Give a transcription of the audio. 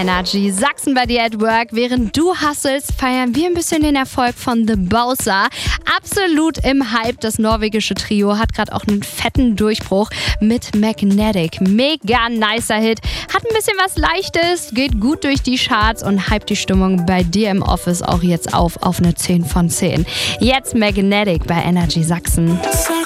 Energy Sachsen bei dir at Work. Während du hustlest, feiern wir ein bisschen den Erfolg von The Bowser. Absolut im Hype. Das norwegische Trio hat gerade auch einen fetten Durchbruch mit Magnetic. Mega nicer Hit. Hat ein bisschen was Leichtes, geht gut durch die Charts und hypt die Stimmung bei dir im Office auch jetzt auf eine 10 von 10. Jetzt Magnetic bei Energy Sachsen.